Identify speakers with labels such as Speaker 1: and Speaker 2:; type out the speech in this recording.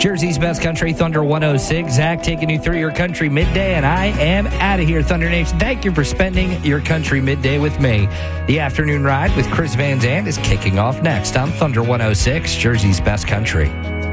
Speaker 1: Jersey's Best Country, Thunder 106. Zach taking you through your country midday, and I am out of here, Thunder Nation. Thank you for spending your country midday with me. The afternoon ride with Chris Van Zandt is kicking off next on Thunder 106, Jersey's Best Country.